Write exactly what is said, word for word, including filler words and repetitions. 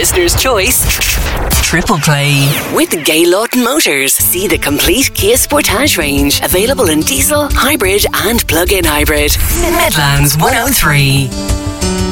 listener's choice. Triple Play. With Gaylord Motors. See the complete Kia Sportage range. Available in diesel, hybrid and plug-in hybrid. Midlands one oh three.